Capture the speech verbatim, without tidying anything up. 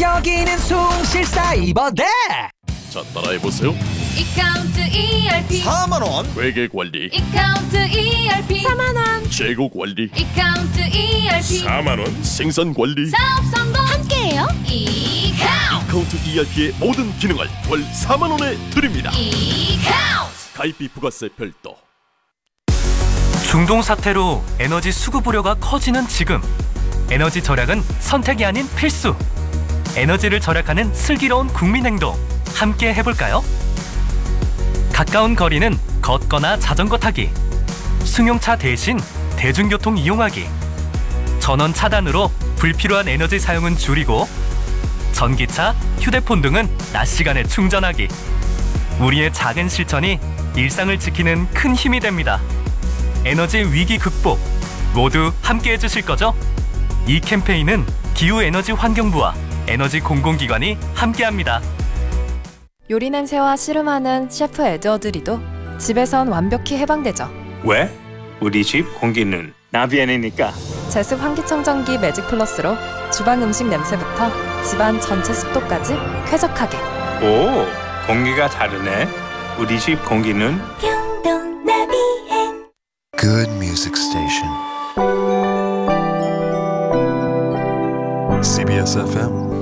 여기는 숭실 사이버대. 자, 따라해보세요. 이카운트 이알피 사만 원. 회계 관리, 이카운트 이알피 사만 원 재고 관리, 이카운트 이알피 사만 원. 생산 관리, 사업 성공 함께해요. 이카운트 카운트 이알피의 모든 기능을 월 사만 원에 드립니다. 이카운트 가입비 부가세 별도. 중동 사태로 에너지 수급 우려가 커지는 지금, 에너지 절약은 선택이 아닌 필수. 에너지를 절약하는 슬기로운 국민 행동 함께 해볼까요? 가까운 거리는 걷거나 자전거 타기, 승용차 대신 대중교통 이용하기, 전원 차단으로 불필요한 에너지 사용은 줄이고, 전기차, 휴대폰 등은 낮 시간에 충전하기. 우리의 작은 실천이 일상을 지키는 큰 힘이 됩니다. 에너지 위기 극복 모두 함께 해주실 거죠? 이 캠페인은 기후에너지환경부와 에너지 공공기관이 함께합니다. 요리 냄새와 씨름하는 셰프 에드워드리도 집에선 완벽히 해방되죠. 왜? 우리 집 공기는 나비엔이니까. 제습 환기청정기 매직 플러스로 주방 음식 냄새부터 집안 전체 습도까지 쾌적하게. 오, 공기가 다르네. 우리 집 공기는 Good music station. 씨비에스 에프엠